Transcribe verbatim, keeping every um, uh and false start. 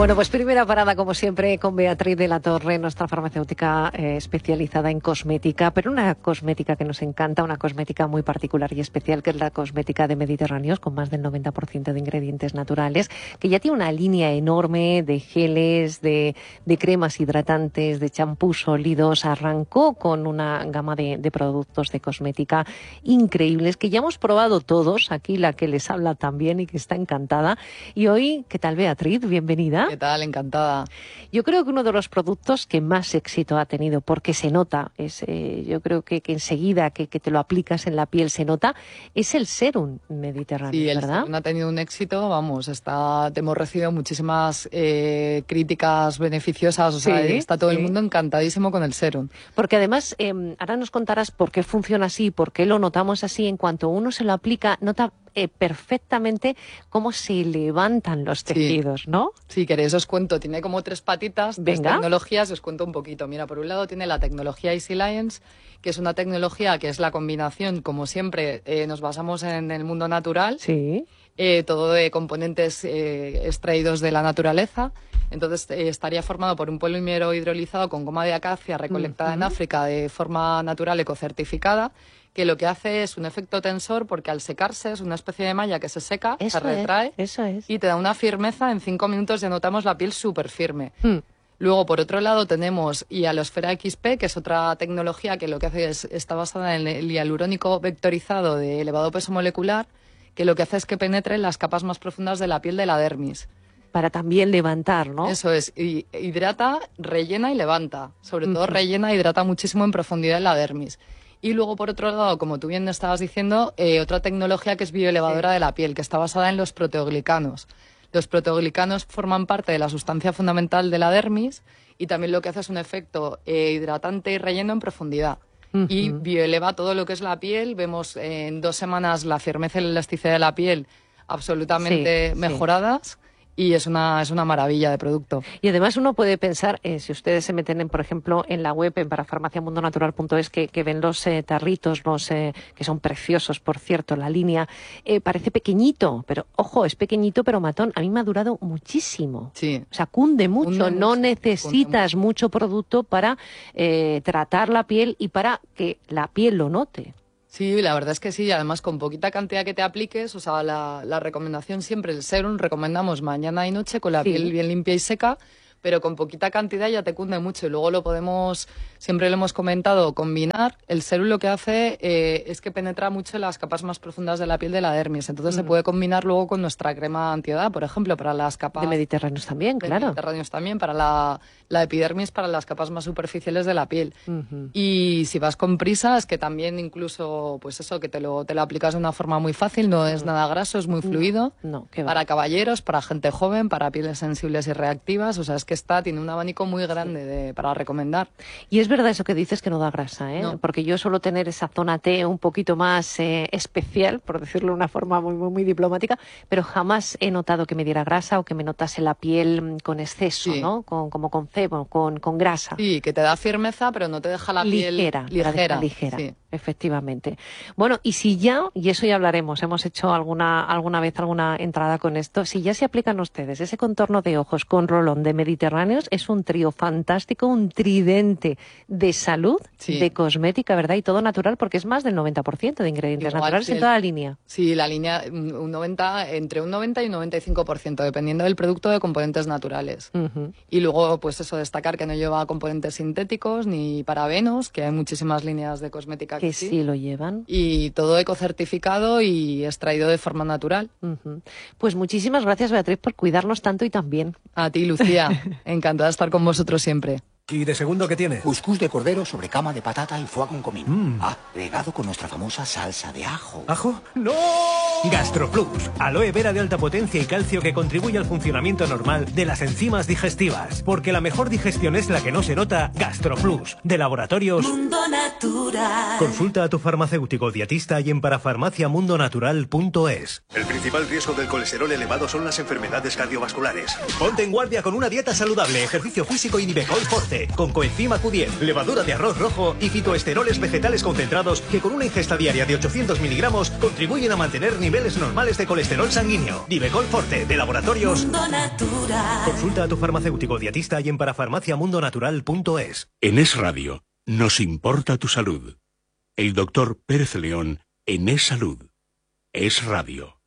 Bueno, pues primera parada, como siempre, con Beatriz de la Torre, nuestra farmacéutica eh, especializada en cosmética, pero una cosmética que nos encanta, una cosmética muy particular y especial, que es la cosmética de Mediterráneos, con más del noventa por ciento de ingredientes naturales, que ya tiene una línea enorme de geles, de, de cremas hidratantes, de champús sólidos. Arrancó con una gama de, de productos de cosmética increíbles, que ya hemos probado todos, aquí la que les habla también y que está encantada. Y hoy, ¿qué tal, Beatriz? Bienvenida. ¿Qué tal? Encantada. Yo creo que uno de los productos que más éxito ha tenido, porque se nota, es, eh, yo creo que, que enseguida que, que te lo aplicas en la piel se nota, es el Serum Mediterráneo, sí, el ¿verdad? Serum ha tenido un éxito, vamos, está, hemos recibido muchísimas eh, críticas beneficiosas, o sea, Sí, está todo sí. el mundo encantadísimo con el Serum. Porque además, eh, ahora nos contarás por qué funciona así, por qué lo notamos así. En cuanto uno se lo aplica, nota eh, perfectamente cómo se levantan los tejidos, sí. ¿no? Si queréis os cuento, tiene como tres patitas, tres Venga. tecnologías, os cuento un poquito. Mira, por un lado tiene la tecnología Easy Lions, que es una tecnología que es la combinación, como siempre, eh, nos basamos en el mundo natural. Sí. Eh, todo de componentes eh, extraídos de la naturaleza. Entonces eh, estaría formado por un polímero hidrolizado con goma de acacia recolectada Uh-huh. en África de forma natural ecocertificada, que lo que hace es un efecto tensor, porque al secarse es una especie de malla que se seca, Eso se retrae es, eso es. y te da una firmeza. En cinco minutos ya notamos la piel súper firme. Hmm. Luego, por otro lado, tenemos Hialosfera X P, que es otra tecnología que lo que hace es, está basada en el hialurónico vectorizado de elevado peso molecular, que lo que hace es que penetre en las capas más profundas de la piel de la dermis. Para también levantar, ¿no? Eso es, y hidrata, rellena y levanta. Sobre todo Uh-huh. rellena e hidrata muchísimo en profundidad en la dermis. Y luego, por otro lado, como tú bien estabas diciendo, eh, otra tecnología que es bioelevadora Sí. de la piel, que está basada en los proteoglicanos. Los proteoglicanos forman parte de la sustancia fundamental de la dermis y también lo que hace es un efecto eh, hidratante y relleno en profundidad. Uh-huh. Y bioeleva todo lo que es la piel. Vemos eh, en dos semanas la firmeza y la elasticidad de la piel absolutamente Sí, sí. mejoradas. Y es una, es una maravilla de producto. Y además uno puede pensar, eh, si ustedes se meten, en, por ejemplo, en la web, en parafarmaciamundonatural punto es, que, que ven los eh, tarritos, los eh, que son preciosos, por cierto, la línea, eh, parece pequeñito, pero ojo, es pequeñito pero matón. A mí me ha durado muchísimo. Sí. O sea, cunde mucho, Cunde no mucho, necesitas cunde mucho producto para eh, tratar la piel y para que la piel lo note. Sí, la verdad es que sí, y además con poquita cantidad que te apliques, o sea, la, la recomendación siempre, el Serum, recomendamos mañana y noche con la Sí. piel bien limpia y seca, pero con poquita cantidad ya te cunde mucho. Y luego lo podemos, siempre lo hemos comentado, combinar. El Serum lo que hace eh, es que penetra mucho en las capas más profundas de la piel de la dermis, entonces Mm. se puede combinar luego con nuestra crema antiedad, por ejemplo, para las capas... De Mediterráneos también, de claro. Mediterráneos también, para la, la epidermis, para las capas más superficiales de la piel. Ujú. Y si vas con prisa, es que también incluso, pues eso, que te lo, te lo aplicas de una forma muy fácil, no es nada graso, es muy fluido. No, qué va. Para caballeros, para gente joven, para pieles sensibles y reactivas, o sea, es que está, tiene un abanico muy grande de, para recomendar. Y es verdad eso que dices, que no da grasa, ¿eh? No. Porque yo suelo tener esa zona T un poquito más eh, especial, por decirlo de una forma muy, muy, muy diplomática, pero jamás he notado que me diera grasa o que me notase la piel mm, con exceso, Sí. ¿no? Con, como con cebo, con, con grasa. Sí, que te da firmeza, pero no te deja la ligera, piel la deja ligera. ligera, Sí. efectivamente. Bueno, y si ya, y eso ya hablaremos, hemos hecho alguna alguna vez alguna entrada con esto, si ya se aplican ustedes ese contorno de ojos con rolón de Mediterráneos, es un trío fantástico, un tridente de salud, Sí. de cosmética, ¿verdad? Y todo natural, porque es más del noventa por ciento de ingredientes Igual naturales que en el- toda la línea. Sí, la línea, un noventa, entre un noventa y un noventa y cinco por ciento, dependiendo del producto, de componentes naturales. Ujú. Y luego, pues eso, destacar que no lleva componentes sintéticos ni parabenos, que hay muchísimas líneas de cosmética que, Que sí lo llevan. Y todo ecocertificado y extraído de forma natural. Ujú. Pues muchísimas gracias, Beatriz, por cuidarnos tanto y tan bien. A ti, Lucía. Encantada de estar con vosotros siempre. ¿Y de segundo qué tiene? Cuscús de cordero sobre cama de patata y foie con comino. Mm. Ah, regado con nuestra famosa salsa de ajo. ¿Ajo? ¡No! GastroPlus, aloe vera de alta potencia y calcio que contribuye al funcionamiento normal de las enzimas digestivas. Porque la mejor digestión es la que no se nota. GastroPlus, de Laboratorios Mundo Natural. Consulta a tu farmacéutico dietista y en parafarmaciamundonatural punto es. El principal riesgo del colesterol elevado son las enfermedades cardiovasculares. Ponte en guardia con una dieta saludable, ejercicio físico y Nivecol Forte. Forte, con coenzima Q diez, levadura de arroz rojo y fitoesteroles vegetales concentrados que con una ingesta diaria de ochocientos miligramos contribuyen a mantener niveles normales de colesterol sanguíneo. Divecol Forte, de Laboratorios Mundo Natural. Consulta a tu farmacéutico dietista y en parafarmaciamundonatural punto es. En Es Radio, nos importa tu salud. El doctor Pérez León en Es Salud. Es Radio.